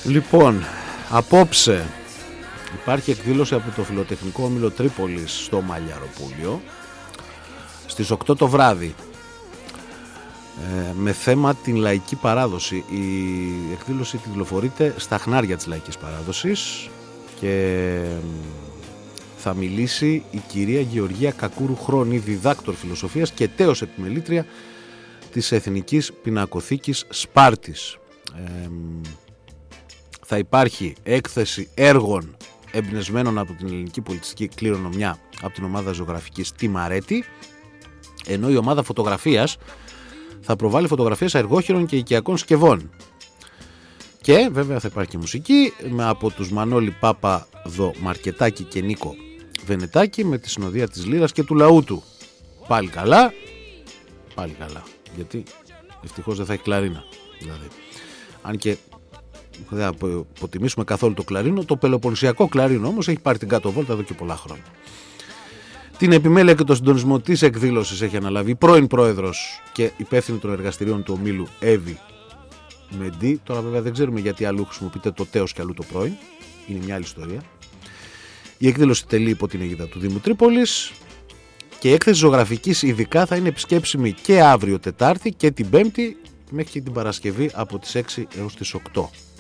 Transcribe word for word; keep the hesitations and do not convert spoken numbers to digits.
Λοιπόν, απόψε υπάρχει εκδήλωση από το Φιλοτεχνικό Όμιλο Τρίπολης στο Μαλλιαροπούλιο στις οκτώ το βράδυ ε, με θέμα την λαϊκή παράδοση. Η εκδήλωση τιτλοφορείται στα χνάρια της λαϊκής παράδοσης και θα μιλήσει η κυρία Γεωργία Κακούρου Χρόνη, διδάκτορ φιλοσοφίας και τέος επιμελήτρια της Εθνικής Πινακοθήκης Σπάρτης. Ε, θα υπάρχει έκθεση έργων εμπνευσμένων από την ελληνική πολιτιστική κληρονομιά από την ομάδα ζωγραφικής Τιμαρέτη, ενώ η ομάδα φωτογραφίας θα προβάλλει φωτογραφίες αεργόχειρων και οικιακών σκευών. Και βέβαια θα υπάρχει και μουσική από τους Μανώλη Πάπαδο Μαρκετάκη και Νίκο Βενετάκη με τη συνοδεία της Λύρας και του λαού του. Πάλι καλά, πάλι καλά, γιατί ευτυχώς δεν θα έχει κλαρίνα δηλαδή. Αν και δεν θα αποτιμήσουμε καθόλου το κλαρίνο, το πελοποννησιακό κλαρίνο όμως έχει πάρει την κάτω βόλτα εδώ και πολλά χρόνια. Την επιμέλεια και το συντονισμό της εκδήλωσης έχει αναλάβει η πρώην πρόεδρος και υπεύθυνη των εργαστηρίων του ομίλου Εύη Μεντή. Τώρα βέβαια δεν ξέρουμε γιατί αλλού χρησιμοποιείται το τέος και αλλού το πρώην. Είναι μια άλλη ιστορία. Η εκδήλωση τελεί υπό την αιγίδα του Δήμου Τρίπολης και η έκθεση ζωγραφικής ειδικά θα είναι επισκέψιμη και αύριο Τετάρτη και την Πέμπτη μέχρι και την Παρασκευή από τις έξι έως τις οκτώ.